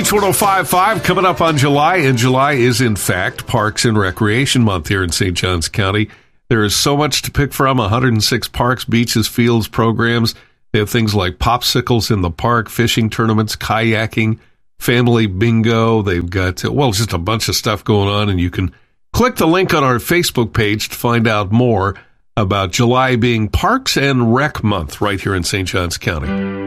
It's 105.5 coming up on July, and July is, in fact, Parks and Recreation Month here in St. Johns County. There is so much to pick from, 106 parks, beaches, fields, programs. They have things like popsicles in the park, fishing tournaments, kayaking, family bingo. They've got, just a bunch of stuff going on, and you can click the link on our Facebook page to find out more about July being Parks and Rec Month right here in St. Johns County.